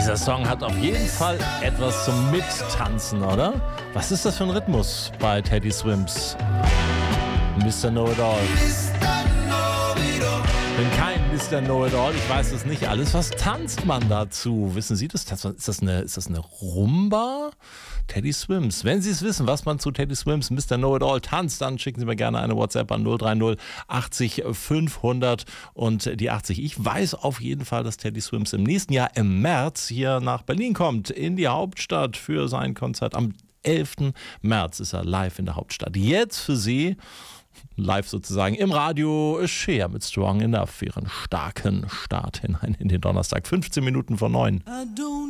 Dieser Song hat auf jeden Fall etwas zum Mittanzen, oder? Was ist das für ein Rhythmus bei Teddy Swims? Mr. Know-It-All. Ich bin kein Mr. Know-It-All, ich weiß das nicht alles. Was tanzt man dazu? Wissen Sie das? Ist das eine Rumba? Teddy Swims. Wenn Sie es wissen, was man zu Teddy Swims, Mr. Know-It-All tanzt, dann schicken Sie mir gerne eine WhatsApp an 030 80 500 und die 80. Ich weiß auf jeden Fall, dass Teddy Swims im nächsten Jahr im März hier nach Berlin kommt, in die Hauptstadt für sein Konzert. Am 11. März ist er live in der Hauptstadt. Jetzt für Sie live sozusagen im Radio Cher mit Strong Enough für Ihren starken Start hinein in den Donnerstag. 15 Minuten vor 9.